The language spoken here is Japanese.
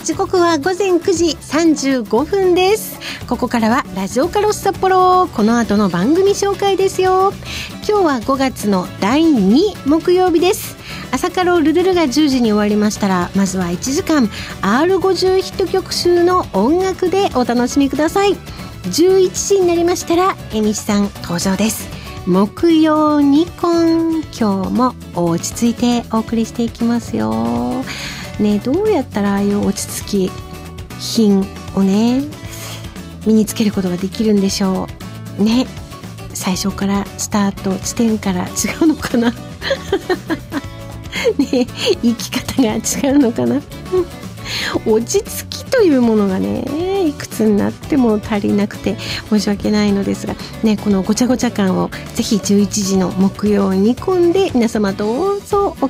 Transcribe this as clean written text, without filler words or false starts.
時刻は午前9時35分です。ここからはラジオカロス札幌、この後の番組紹介ですよ。今日は5月の第2木曜日です。朝カロルルルが10時に終わりましたら、まずは1時間 R50 ヒット曲集の音楽でお楽しみください。11時になりましたらえみしさん登場です。木曜ニコン、今日も落ち着いてお送りしていきますよね。どうやったらああいう落ち着き品をね身につけることができるんでしょうね。最初からスタート地点から違うのかなね、生き方が違うのかな落ち着きというものがね、いくつになっても足りなくて申し訳ないのですがね、このごちゃごちゃ感をぜひ11時の木曜に込んで皆様どうぞお聞